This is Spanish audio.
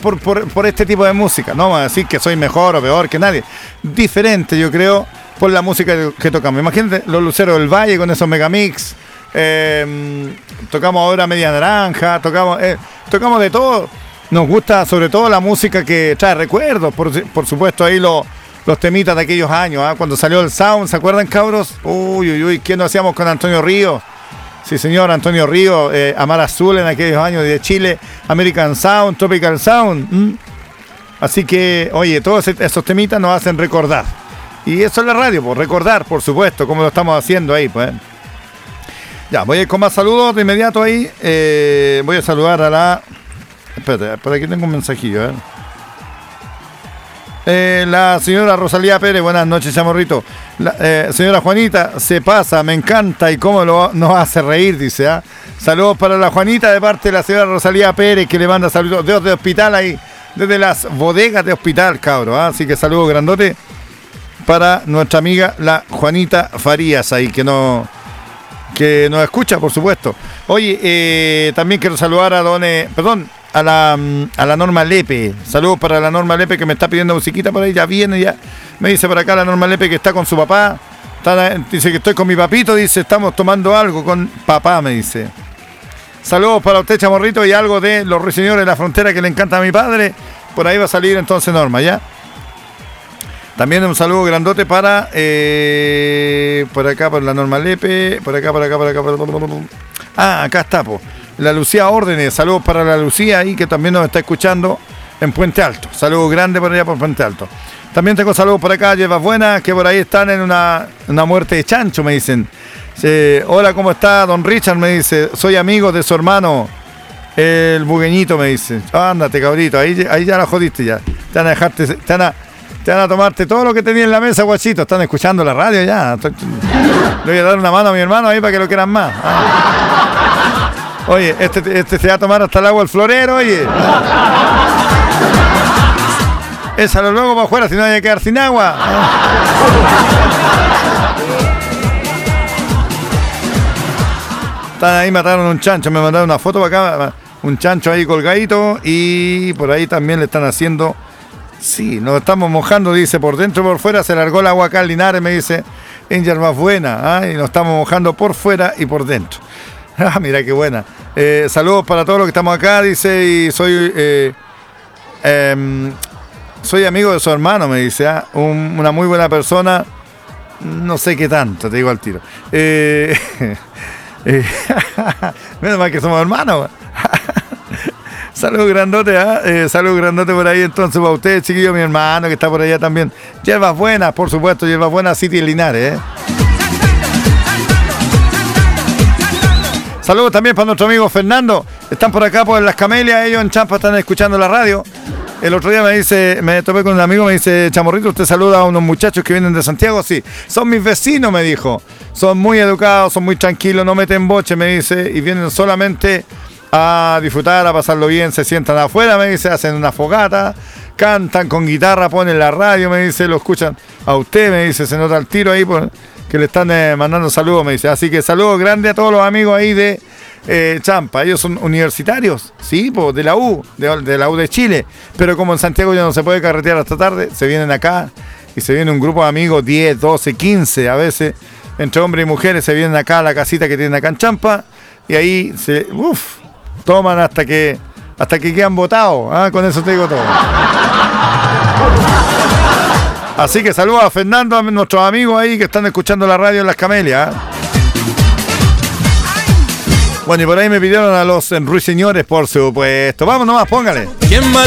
por este tipo de música. No vamos a decir que soy mejor o peor que nadie. Diferente, yo creo, por la música que tocamos. Imagínate los Luceros del Valle con esos megamix. Tocamos ahora Media Naranja, tocamos de todo. Nos gusta sobre todo la música que trae recuerdos. Por supuesto, ahí los temitas de aquellos años, cuando salió el Sound, ¿se acuerdan, cabros? Uy, ¿qué nos hacíamos con Antonio Ríos? Sí, señor, Antonio Ríos, Amar Azul en aquellos años de Chile, American Sound, Tropical Sound. Así que, oye, todos esos temitas nos hacen recordar. Y eso es la radio, pues, recordar, por supuesto, como lo estamos haciendo ahí, pues. Ya, voy a ir con más saludos de inmediato ahí. Voy a saludar a la... Espérate, por aquí tengo un mensajillo, la señora Rosalía Pérez, buenas noches, chamorrito. Señora Juanita, se pasa, me encanta y cómo nos hace reír, dice. Saludos para la Juanita de parte de la señora Rosalía Pérez, que le manda saludos desde hospital ahí, desde las bodegas de hospital, cabro. Así que saludos grandote para nuestra amiga la Juanita Farías ahí, que nos escucha, por supuesto. Oye, también quiero saludar a la Norma Lepe. Saludos para la Norma Lepe, que me está pidiendo musiquita por ahí. Ya viene, ya. Me dice por acá la Norma Lepe que está con su papá. Dice que estoy con mi papito. Dice, estamos tomando algo con papá, me dice. Saludos para usted, chamorrito, y algo de los ruiseñores de la frontera que le encanta a mi padre. Por ahí va a salir entonces Norma, ¿ya? También un saludo grandote para por acá, por la Norma Lepe. Por acá. Acá está, po. La Lucía Órdenes, saludos para la Lucía ahí, que también nos está escuchando en Puente Alto. Saludos grandes por allá por Puente Alto. También tengo saludos por acá, Hierbas Buenas, que por ahí están en una muerte de chancho, me dicen. Hola, ¿cómo está don Richard? Me dice, soy amigo de su hermano, el bugueñito, me dice. Ándate, cabrito, ahí ya la jodiste ya. Te van a tomarte todo lo que tenía en la mesa, guachito. Están escuchando la radio ya. Le voy a dar una mano a mi hermano ahí para que lo quieran más. Oye, este se va a tomar hasta el agua el florero, oye. Échalo luego para afuera, si no hay que quedar sin agua. Están ahí, mataron un chancho, me mandaron una foto para acá, un chancho ahí colgadito, y por ahí también le están haciendo... Sí, nos estamos mojando, dice, por dentro y por fuera, se largó el agua acá en Linares, me dice, en Hierbas Buenas, y nos estamos mojando por fuera y por dentro. Mira qué buena. Saludos para todos los que estamos acá, dice, y soy amigo de su hermano, me dice, una muy buena persona, no sé qué tanto, te digo al tiro. Menos mal que somos hermanos. Saludos grandote, saludos grandote por ahí entonces para ustedes, chiquillo, mi hermano que está por allá también. Hierbas Buenas, por supuesto, Hierbas Buenas City en Linares, Saludos también para nuestro amigo Fernando. Están por acá por Las Camelias, ellos en Champa están escuchando la radio. El otro día me topé con un amigo, me dice, chamorrito, usted saluda a unos muchachos que vienen de Santiago. Sí, son mis vecinos, me dijo. Son muy educados, son muy tranquilos, no meten boche, me dice, y vienen solamente a disfrutar, a pasarlo bien, se sientan afuera, me dice, hacen una fogata, cantan con guitarra, ponen la radio, me dice, lo escuchan a usted, me dice, se nota el tiro ahí que le están mandando saludos, me dice. Así que saludos grandes a todos los amigos ahí de Champa. Ellos son universitarios, sí, de la U, de la U de Chile, pero como en Santiago ya no se puede carretear hasta tarde, se vienen acá y se viene un grupo de amigos, 10, 12, 15, a veces, entre hombres y mujeres, se vienen acá a la casita que tienen acá en Champa y ahí toman hasta que quedan botados, con eso te digo todo. Así que saludos a Fernando, a nuestros amigos ahí que están escuchando la radio en Las Camelias. Bueno, y por ahí me pidieron a los ruiseñores, por supuesto. Vamos nomás, póngale.